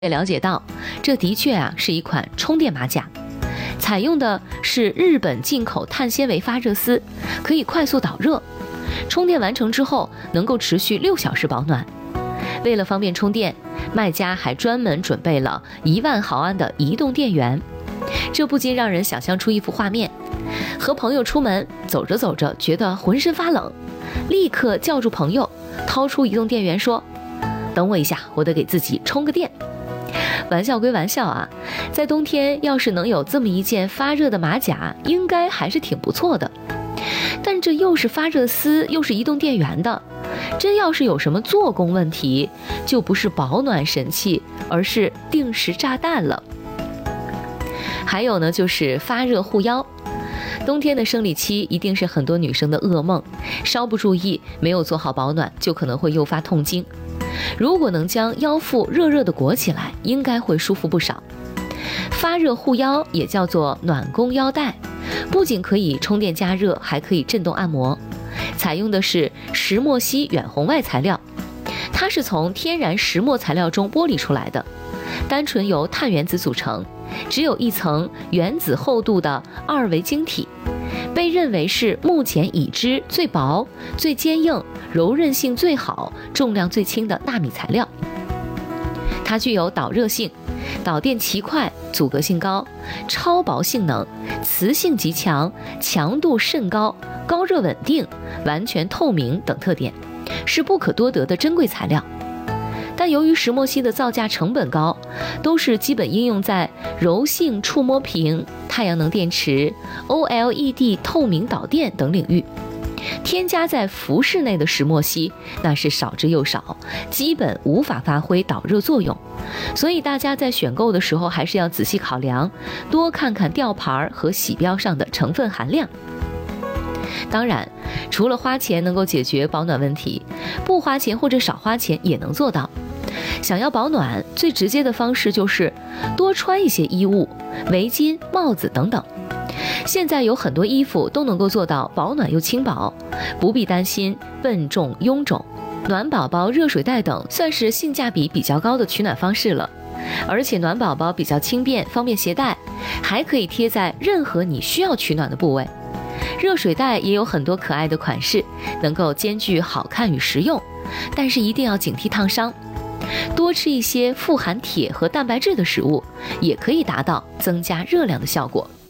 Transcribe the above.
也了解到，这的确是一款充电马甲，采用的是日本进口碳纤维发热丝，可以快速导热。充电完成之后，能够持续6小时保暖。为了方便充电，卖家还专门准备了1万毫安的移动电源。这不禁让人想象出一幅画面：和朋友出门，走着走着觉得浑身发冷，立刻叫住朋友，掏出移动电源说：“等我一下，我得给自己充个电。”玩笑归玩笑在冬天要是能有这么一件发热的马甲，应该还是挺不错的。但这又是发热丝，又是移动电源的，真要是有什么做工问题，就不是保暖神器，而是定时炸弹了。还有呢，就是发热护腰。冬天的生理期一定是很多女生的噩梦，稍不注意，没有做好保暖，就可能会诱发痛经。如果能将腰腹热热的裹起来，应该会舒服不少。发热护腰也叫做暖宫腰带，不仅可以充电加热，还可以震动按摩。采用的是石墨烯远红外材料，它是从天然石墨材料中剥离出来的，单纯由碳原子组成，只有一层原子厚度的2维晶体，被认为是目前已知最薄、最坚硬、柔韧性最好、重量最轻的纳米材料。它具有导热性、导电奇快、阻隔性高、超薄性能、磁性极强、强度甚高、高热稳定、完全透明等特点，是不可多得的珍贵材料。但由于石墨烯的造价成本高，都是基本应用在柔性触摸屏、太阳能电池、OLED 透明导电等领域。添加在服饰内的石墨烯那是少之又少，基本无法发挥导热作用。所以大家在选购的时候还是要仔细考量，多看看吊牌和洗标上的成分含量。当然，除了花钱能够解决保暖问题，不花钱或者少花钱也能做到。想要保暖，最直接的方式就是多穿一些衣物、围巾、帽子等等。现在有很多衣服都能够做到保暖又轻薄，不必担心笨重臃肿。暖宝宝、热水袋等算是性价比比较高的取暖方式了。而且暖宝宝比较轻便，方便携带，还可以贴在任何你需要取暖的部位。热水袋也有很多可爱的款式，能够兼具好看与实用，但是一定要警惕烫伤。多吃一些富含铁和蛋白质的食物，也可以达到增加热量的效果。